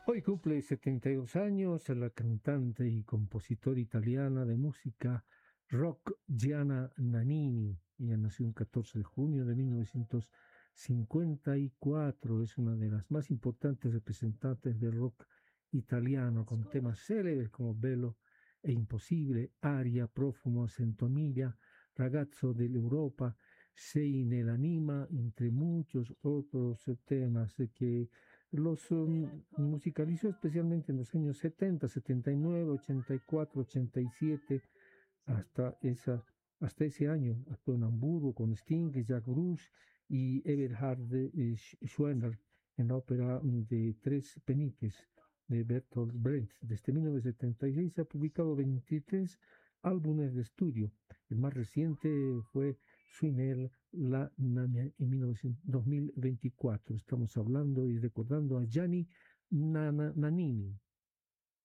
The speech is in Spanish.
Hoy cumple 72 años la cantante y compositora italiana de música rock Gianna Nannini. Ella nació el 14 de junio de 1954. Es una de las más importantes representantes del rock italiano, con temas célebres como Bello e Imposible, Aria, Profumo, Sintonia, Ragazzo dell'Europa, Sei nell'anima, entre muchos otros temas que los musicalizó especialmente en los años 70, 79, 84, 87, hasta, hasta ese año. Actuó en Hamburgo con Sting, Jack Bruce y Eberhard Schoenberg en la ópera de Tres Peniques de Bertolt Brecht. Desde 1976 se ha publicado 23 álbumes de estudio. El más reciente fue Suinel La Namia en 2024. Estamos hablando y recordando a Gianni Nannini.